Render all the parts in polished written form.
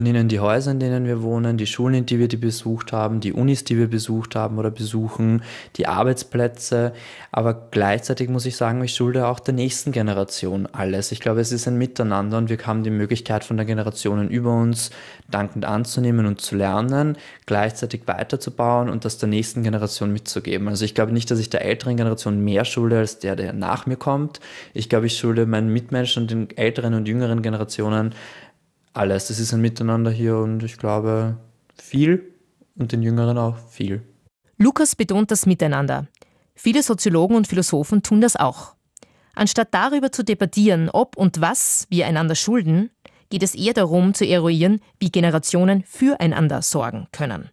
In die Häuser, in denen wir wohnen, die Schulen, in die wir besucht haben, die Unis, die wir besucht haben oder besuchen, die Arbeitsplätze. Aber gleichzeitig muss ich sagen, ich schulde auch der nächsten Generation alles. Ich glaube, es ist ein Miteinander und wir haben die Möglichkeit von den Generationen über uns dankend anzunehmen und zu lernen, gleichzeitig weiterzubauen und das der nächsten Generation mitzugeben. Also ich glaube nicht, dass ich der älteren Generation mehr schulde als der nach mir kommt. Ich glaube, ich schulde meinen Mitmenschen und den älteren und jüngeren Generationen alles. Das ist ein Miteinander hier und ich glaube viel und den Jüngeren auch viel. Lukas betont das Miteinander. Viele Soziologen und Philosophen tun das auch. Anstatt darüber zu debattieren, ob und was wir einander schulden, geht es eher darum zu eruieren, wie Generationen füreinander sorgen können.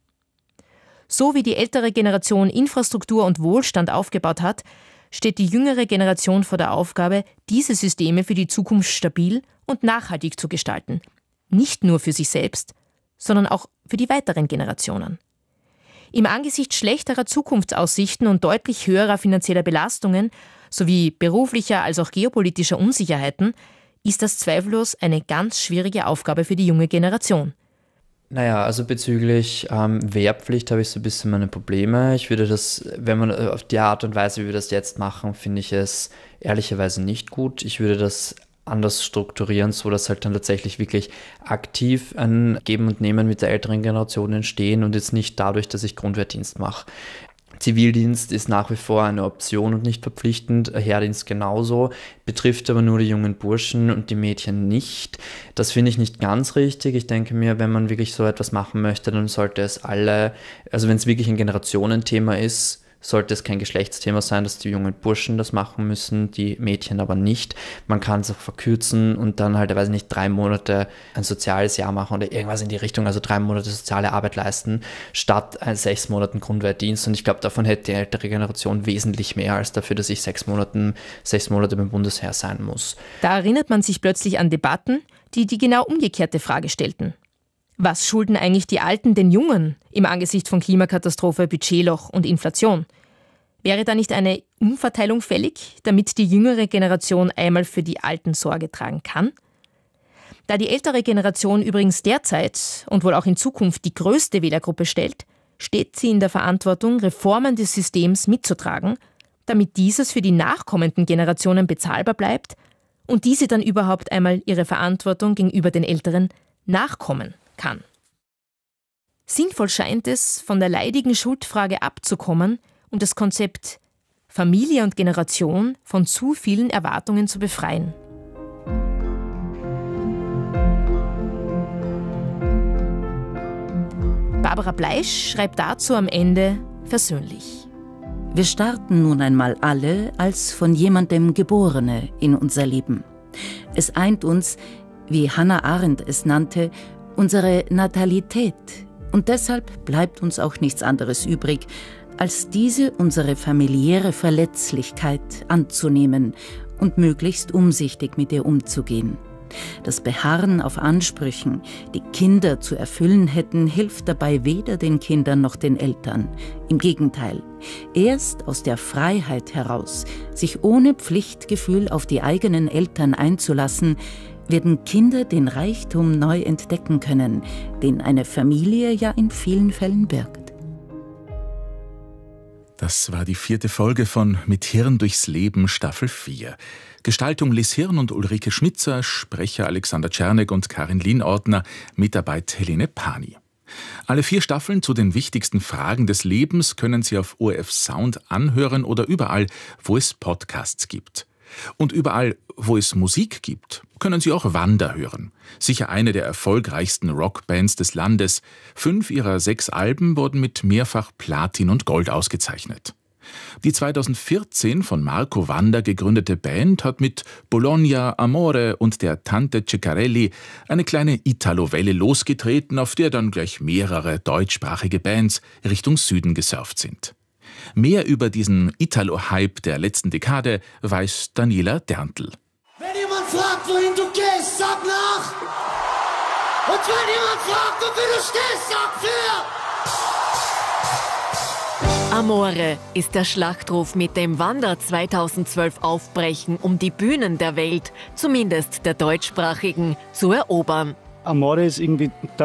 So wie die ältere Generation Infrastruktur und Wohlstand aufgebaut hat, steht die jüngere Generation vor der Aufgabe, diese Systeme für die Zukunft stabil und nachhaltig zu gestalten. Nicht nur für sich selbst, sondern auch für die weiteren Generationen. Im Angesicht schlechterer Zukunftsaussichten und deutlich höherer finanzieller Belastungen sowie beruflicher als auch geopolitischer Unsicherheiten ist das zweifellos eine ganz schwierige Aufgabe für die junge Generation. Naja, also bezüglich Wehrpflicht habe ich so ein bisschen meine Probleme. Ich würde das, wenn man auf die Art und Weise, wie wir das jetzt machen, finde ich es ehrlicherweise nicht gut. Ich würde das anders strukturieren, so dass halt dann tatsächlich wirklich aktiv ein Geben und Nehmen mit der älteren Generation entstehen und jetzt nicht dadurch, dass ich Grundwehrdienst mache. Zivildienst ist nach wie vor eine Option und nicht verpflichtend, Heerdienst genauso, betrifft aber nur die jungen Burschen und die Mädchen nicht. Das finde ich nicht ganz richtig. Ich denke mir, wenn man wirklich so etwas machen möchte, dann sollte es alle, also wenn es wirklich ein Generationenthema ist, sollte es kein Geschlechtsthema sein, dass die jungen Burschen das machen müssen, die Mädchen aber nicht. Man kann es auch verkürzen und dann halt, weiß ich nicht, 3 Monate ein soziales Jahr machen oder irgendwas in die Richtung, also 3 Monate soziale Arbeit leisten, statt 6 Monaten Grundwehrdienst. Und ich glaube, davon hätte die ältere Generation wesentlich mehr als dafür, dass ich 6 Monate beim Bundesheer sein muss. Da erinnert man sich plötzlich an Debatten, die die genau umgekehrte Frage stellten. Was schulden eigentlich die Alten den Jungen im Angesicht von Klimakatastrophe, Budgetloch und Inflation? Wäre da nicht eine Umverteilung fällig, damit die jüngere Generation einmal für die Alten Sorge tragen kann? Da die ältere Generation übrigens derzeit und wohl auch in Zukunft die größte Wählergruppe stellt, steht sie in der Verantwortung, Reformen des Systems mitzutragen, damit dieses für die nachkommenden Generationen bezahlbar bleibt und diese dann überhaupt einmal ihre Verantwortung gegenüber den Älteren nachkommen kann. Sinnvoll scheint es, von der leidigen Schuldfrage abzukommen und das Konzept Familie und Generation von zu vielen Erwartungen zu befreien. Barbara Bleisch schreibt dazu am Ende versöhnlich. Wir starten nun einmal alle als von jemandem Geborene in unser Leben. Es eint uns, wie Hannah Arendt es nannte, unsere Natalität. Und deshalb bleibt uns auch nichts anderes übrig, als diese unsere familiäre Verletzlichkeit anzunehmen und möglichst umsichtig mit ihr umzugehen. Das Beharren auf Ansprüchen, die Kinder zu erfüllen hätten, hilft dabei weder den Kindern noch den Eltern. Im Gegenteil, erst aus der Freiheit heraus, sich ohne Pflichtgefühl auf die eigenen Eltern einzulassen, werden Kinder den Reichtum neu entdecken können, den eine Familie ja in vielen Fällen birgt. Das war die 4. Folge von Mit Hirn durchs Leben, Staffel 4. Gestaltung Liz Hirn und Ulrike Schmitzer, Sprecher Alexander Czernek und Karin Lienordner, Mitarbeit Helene Pani. Alle 4 Staffeln zu den wichtigsten Fragen des Lebens können Sie auf ORF Sound anhören oder überall, wo es Podcasts gibt. Und überall, wo es Musik gibt, können Sie auch Wanda hören. Sicher eine der erfolgreichsten Rockbands des Landes. 5 ihrer 6 Alben wurden mit mehrfach Platin und Gold ausgezeichnet. Die 2014 von Marco Wanda gegründete Band hat mit Bologna, Amore und der Tante Ceccarelli eine kleine Italo-Welle losgetreten, auf der dann gleich mehrere deutschsprachige Bands Richtung Süden gesurft sind. Mehr über diesen Italo-Hype der letzten Dekade weiß Daniela Derntl. Wenn jemand fragt, wohin du gehst, sag nach! Und wenn jemand fragt, wofür du stehst, sag für! Amore ist der Schlachtruf, mit dem Wanda 2012 aufbrechen, um die Bühnen der Welt, zumindest der deutschsprachigen, zu erobern. Amore ist irgendwie